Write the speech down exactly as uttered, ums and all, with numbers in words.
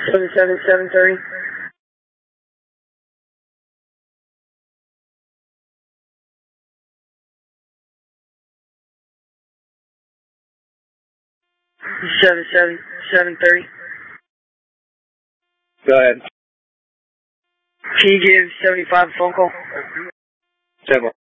seven seven seven thirty. Seven seven seven thirty. Go ahead. Can you give seventy-five a phone call? Seven.